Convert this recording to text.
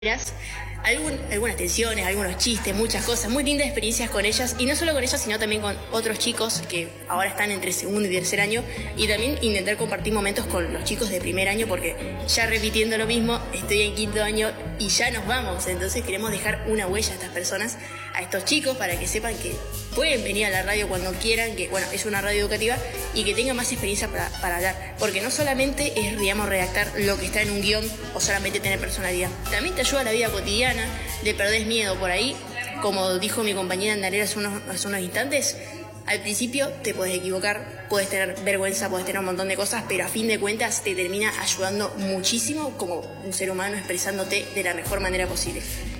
algunas tensiones, algunos chistes, muchas cosas, muy lindas experiencias con ellas, y no solo con ellas, sino también con otros chicos que ahora están entre segundo y tercer año, y también intentar compartir momentos con los chicos de primer año, porque ya repitiendo lo mismo, estoy en quinto año y ya nos vamos, entonces queremos dejar una huella a estas personas, a estos chicos, para que sepan que pueden venir a la radio cuando quieran, que bueno, es una radio educativa, y que tengan más experiencia para hablar, porque no solamente es, digamos, redactar lo que está en un guión o solamente tener personalidad, también te ayuda a la vida cotidiana, le perdés miedo por ahí, como dijo mi compañera Andalera hace unos instantes. Al principio te puedes equivocar, puedes tener vergüenza, puedes tener un montón de cosas, pero a fin de cuentas te termina ayudando muchísimo como un ser humano, expresándote de la mejor manera posible.